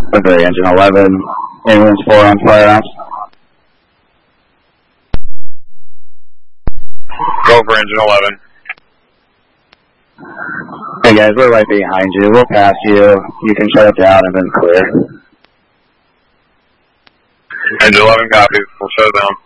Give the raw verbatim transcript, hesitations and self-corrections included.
Okay, engine eleven, ambulance four on firearms. Go for engine eleven. Hey guys, we're right behind you. We'll pass you. You can shut it down and then clear. Engine eleven copies. We'll shut it down.